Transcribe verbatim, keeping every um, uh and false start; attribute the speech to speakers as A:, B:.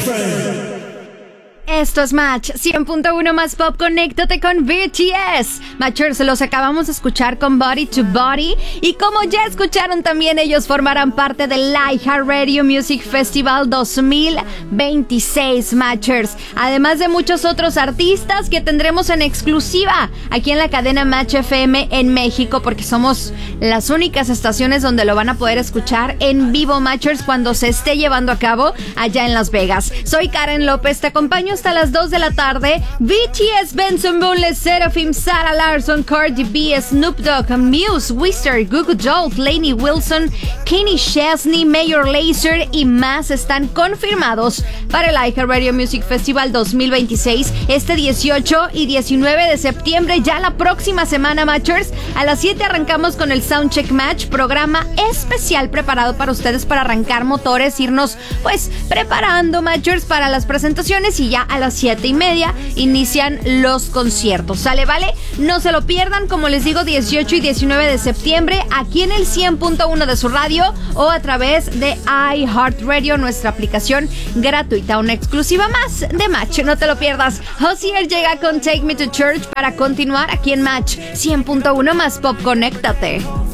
A: Esto es Match cien punto uno más pop. Conéctate con B T S. Matchers, los acabamos de escuchar con Body to Body. Y como ya escucharon también, ellos formarán parte del iHeartRadio Music Festival dos mil veintiséis, Matchers. Además de muchos otros artistas que tendremos en exclusiva aquí en la cadena Match F M en México, porque somos las únicas estaciones donde lo van a poder escuchar en vivo, Matchers, cuando se esté llevando a cabo allá en Las Vegas. Soy Karen López, te acompaño hasta las dos de la tarde. B T S, Benson Boone, LE SSERAFIM, Sarah Larson, Cardi B, Snoop Dogg, Muse, Wister, Goo Goo Dolls, Lainey Wilson, Kenny Chesney, Major Lazer y más están confirmados para el iHeartRadio Music Festival dos mil veintiséis este dieciocho y diecinueve de septiembre. Ya la próxima semana, Matchers, a las siete arrancamos con el Soundcheck Match, programa especial preparado para ustedes para arrancar motores, irnos pues preparando, Matchers, para las presentaciones, y ya a las siete y media inician los conciertos. ¿Sale? ¿Vale? No se lo pierdan, como les digo, dieciocho y diecinueve de septiembre, aquí en el cien punto uno de su radio o a través de iHeartRadio, nuestra aplicación gratuita. Una exclusiva más de Match, no te lo pierdas. Hozier llega con Take Me to Church para continuar aquí en Match cien punto uno más pop. Conéctate.